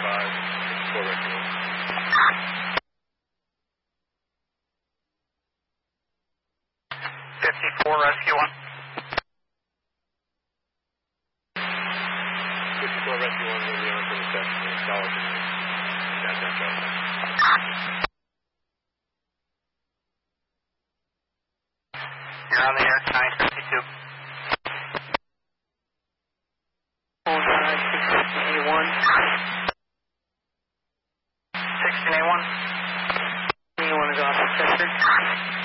54 Rescue 1. 54 Rescue 1 will be on for the section. You're on the air, 952. Hold on, 16A1. 16A1. A1 is off the sector.